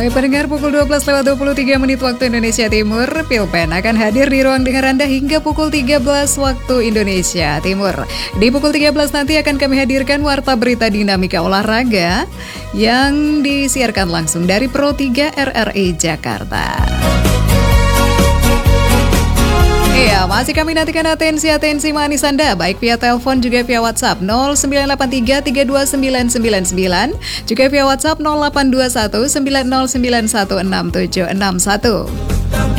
Baik pendengar, pukul 12:23 waktu Indonesia Timur, Pilpen akan hadir di ruang dengar Anda hingga pukul 13 waktu Indonesia Timur. Di pukul 13 nanti akan kami hadirkan Warta Berita Dinamika Olahraga yang disiarkan langsung dari Pro 3 RRI Jakarta. Iya, masih kami nantikan atensi manis Anda, baik via telepon juga via WhatsApp 0983329999, juga via WhatsApp 082190916761.